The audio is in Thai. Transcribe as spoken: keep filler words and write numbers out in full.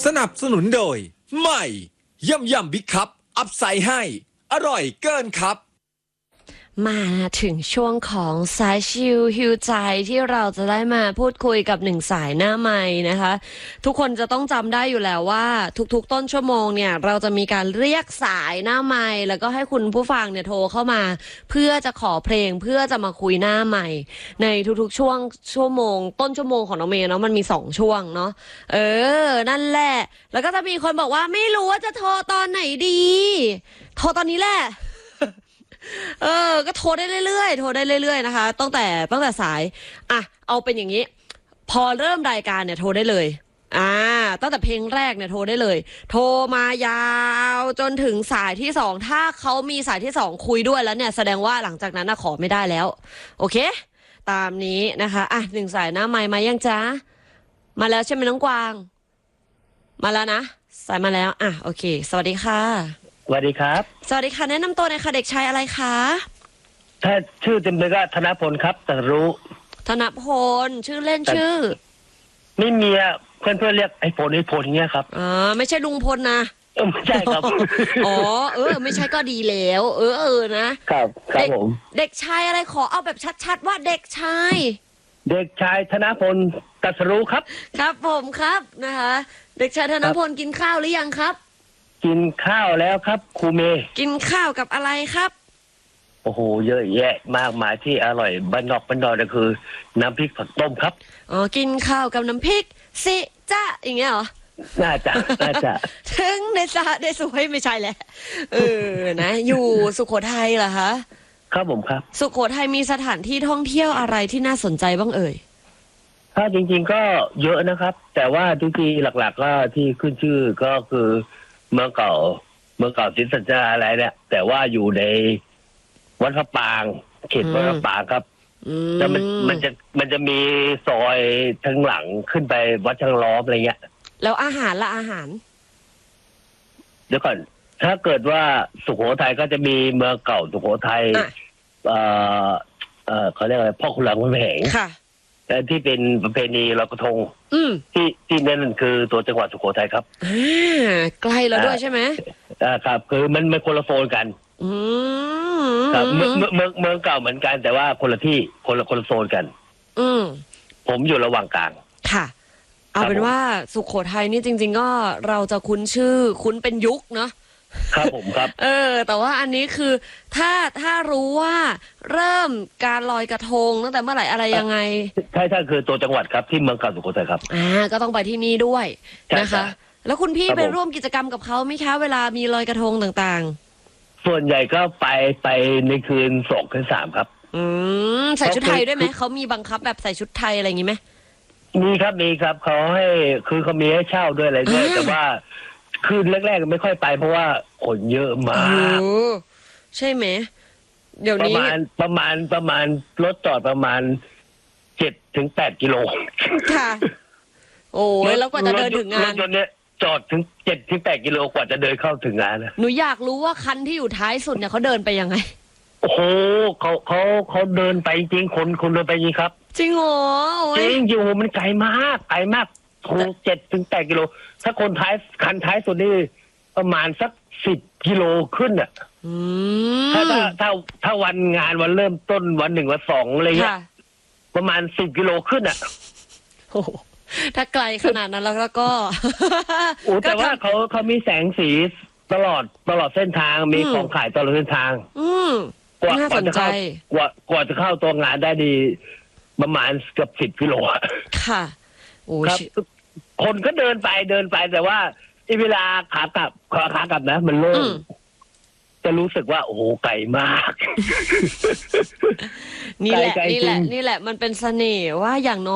สนับสนุนโดยใหม่ย่ำย่ำบิ๊กคัพอัพไซด์ให้อร่อยเกินครับมาถึงช่วงของสายชิลฮิวใจที่เราจะได้มาพูดคุยกับหนึ่งสายหน้าไมค์นะคะทุกคนจะต้องจำได้อยู่แล้วว่าทุกๆต้นชั่วโมงเนี่ยเราจะมีการเรียกสายหน้าไมค์แล้วก็ให้คุณผู้ฟังเนี่ยโทรเข้ามาเพื่อจะขอเพลงเพื่อจะมาคุยหน้าไมค์ในทุกๆช่วงชั่วโมงต้นชั่วโมงของน้องเมย์เนาะมันมีสองช่วงเนาะเออนั่นแหละแล้วก็จะมีคนบอกว่าไม่รู้ว่าจะโทรตอนไหนดีโทรตอนนี้แหละเออก็โทรได้เรื่อยๆโทรได้เรื่อยๆนะคะตั้งแต่ตั้งแต่สายอ่ะเอาเป็นอย่างนี้พอเริ่มรายการเนี่ยโทรได้เลยอ่าตั้งแต่เพลงแรกเนี่ยโทรได้เลยโทรมายาวจนถึงสายที่สองถ้าเขามีสายที่สองคุยด้วยแล้วเนี่ยแสดงว่าหลังจากนั้นนะขอไม่ได้แล้วโอเคตามนี้นะคะอ่ะหนึ่งสายหน้าไมค์มายังจ๊ะมาแล้วใช่ไหมน้องกวางมาแล้วนะสายมาแล้วอ่ะโอเคสวัสดีค่ะสวัสดีครับสวัสดีค่ะแนะนำตัวหน่อยค่ะเด็กชายอะไรคะถ้าชื่อเต็มเลยก็ธนพลครับแต่รู้ธนพลชื่อเล่นชื่อไม่มีเพื่อนเพื่อนเรียกไอ้พลไอ้พลเงี้ยครับอ่าไม่ใช่ลุงพลนะเออไม่ใช่ครับอ๋อเออไม่ใช่ก็ดีแล้วเออเออนะครับครับผมเด็กชายอะไรขอเอาแบบชัดๆว่าเด็กชายเด็กชายธนพลตรัสรู้ครับครับผมครับนะคะเด็กชายธนพลกินข้าวหรือยังครับกินข้าวแล้วครับครูเมย์กินข้าวกับอะไรครับโอ้โหเยอะแยะมากมายที่อร่อยบ้านนอกบ้านนอกก็คือน้ำพริกผักต้มครับอ๋อกินข้าวกับน้ำพริกสิจ้าอย่างเงี้ยเหรอน่าจะน่าจะถึงในซาได้สวยไม่ใช่แหละเออนะอยู่สุโขทัยเหรอคะครับผมครับสุโขทัยมีสถานที่ท่องเที่ยวอะไรที่น่าสนใจบ้างเอ่ยถ้าจริงๆก็เยอะนะครับแต่ว่าทุกทีหลักๆก็ที่ขึ้นชื่อก็คือเมืองเก่าเมืองเก่าศรีสัชนาอะไรเนี่ยแต่ว่าอยู่ในวัดพระปางเขตวัดพระปางครับแล้วมันมันจะมันจะมีซอยทางหลังขึ้นไปวัดช่างล้อมอะไรเงี้ยแล้วอาหารละอาหารเดี๋ยวก่อนถ้าเกิดว่าสุโขทัยก็จะมีเมืองเก่าสุโขทัยเอ่อเอ่อเขาเรียกอะไรพ่อขุนรามคำแหงค่ะแต่ที่เป็นประเพณีลอยกระทงที่ที่นั่นคือตัวจังหวัดสุโขทัยครับอ่าใกล้แล้วด้วยใช่ไหมอ่าครับคือมันมันคนละโซนกันอืมครับเมืองเมืองเมืองเก่าเหมือนกันแต่ว่าคนละที่คนละคนละโซนกันอืมผมอยู่ระหว่างกลางค่ะเอาเป็นว่าสุโขทัยนี่จริงๆก็เราจะคุ้นชื่อคุ้นเป็นยุคเนาะครับผมครับเออแต่ว่าอันนี้คือถ้าถ้ารู้ว่าเริ่มการลอยกระทงตั้งแต่เมื่อไหร่อะไรยังไงใช่ใช่คือตัวจังหวัดครับที่เมืองเก่าสุโขทัยครับอ่าก็ต้องไปที่นี่ด้วยนะคะแล้วคุณพี่ไปร่วมกิจกรรมกับเขาไหมคะเวลามีลอยกระทงต่างๆส่วนใหญ่ก็ไปไปในคืนสองคืนสามครับอืมใส่ชุดไทยด้วยไหมเขามีบังคับแบบใส่ชุดไทยอะไรอย่างนี้ไหมมีครับมีครับเขาให้คือเขามีให้เช่าด้วยอะไรด้วยแต่ว่าคืนแรกๆไม่ค่อยไปเพราะว่าคนเยอะมากใช่ไหมเดี๋ยวนี้ประมาณประมาณประมาณรถจอดประมาณเจ็ดถึงแปดกิโลค่ะโอ้ยแล้วกว่าจะเดินถึงงานรถเนี้ยจอดถึงเจ็ดถึงแปดกิโลกว่าจะเดินเข้าถึงงานนะหนูอยากรู้ว่าคันที่อยู่ท้ายสุดเนี่ยเขาเดินไปยังไงโอ้โหเขาเขาเขาเดินไปจริงคนคนเดินไปจริงครับจริงเหรอจริงอยู่มันไกลมากไกลมากคงเจ็ดถึงแปดกิโลถ้าคนท้ายคันท้ายสุดนี่ประมาณสักสิบกิโลขึ้นอ่ะถ้าถ้าถ้าถ้าวันงานวันเริ่มต้นวันหนึ่งวันสองอะไรเงี้ยประมาณสิบกิโลขึ้นอ่ะโอ้ถ้าไกลขนาดนั้นแล้วก็โอ้แต่ว่าเขาเขามีแสงสีตลอดตลอดเส้นทางมีของขายตลอดเส้นทางอืมกว่าจะเข้ากว่ากว่าจะเข้าตัวงานได้ดีประมาณเกือบสิบกิโลค่ะโอ้ครับคนก็เดินไปเดินไปแต่ว่าเวลาขากลับขากลับนะมันโล่งจะรู้สึกว่าโอ้โหไกลมากนี่แหละนี่แหละนี่แหละมันเป็นเสน่ห์ว่าอย่างน้อย